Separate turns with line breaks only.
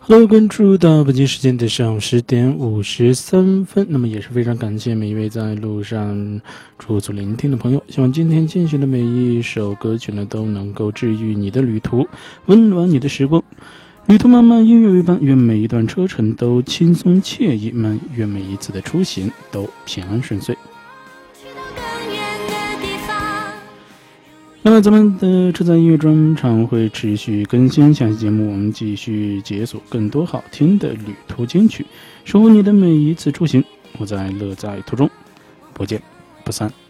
Hello，关注到北京时间的上午10点53分，那么也是非常感谢每一位在路上驻足聆听的朋友。希望今天进行的每一首歌曲呢，都能够治愈你的旅途，温暖你的时光。旅途漫漫，音乐为伴，愿每一段车程都轻松惬意，愿每一次的出行都平安顺遂。那么咱们的车载音乐专场会持续更新，下期节目我们继续解锁更多好听的旅途金曲，守护你的每一次出行。我在乐在途中，不见不散。